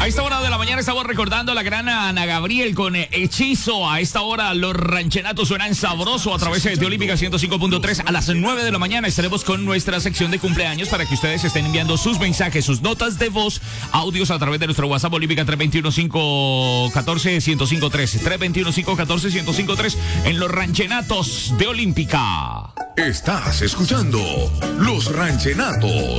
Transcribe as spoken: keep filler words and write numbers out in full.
esta hora de la mañana estamos recordando a la gran Ana Gabriel con eh, Hechizo. A esta hora los ranchenatos suenan sabroso a través de Olímpica ciento cinco punto tres. A las nueve de la mañana estaremos con nuestra sección de cumpleaños para que ustedes estén enviando sus mensajes, sus notas de voz, audios a través de nuestro WhatsApp Olímpica tres dos uno, cinco uno cuatro, uno cero cinco tres. tres dos uno, cinco uno cuatro, uno cero cinco tres en los ranchenatos de Olímpica. Estás escuchando Los Ranchenatos.